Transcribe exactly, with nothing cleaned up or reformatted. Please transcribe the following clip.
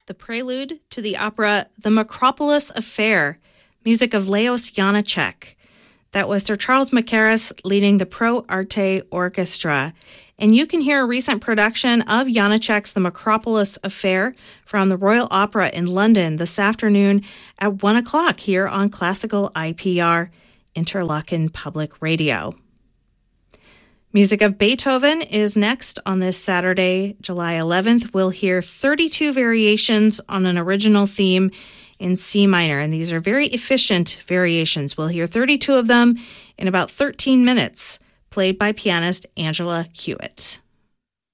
the prelude to the opera The Macropolis Affair, music of Leos Janáček. That was Sir Charles Mackerras leading the Pro Arte Orchestra. And you can hear a recent production of Janáček's The Macropolis Affair from the Royal Opera in London this afternoon at one o'clock here on Classical I P R, Interlochen Public Radio. Music of Beethoven is next on this Saturday, July eleventh. We'll hear thirty-two variations on an original theme in C minor, and these are very efficient variations. We'll hear thirty-two of them in about thirteen minutes, played by pianist Angela Hewitt.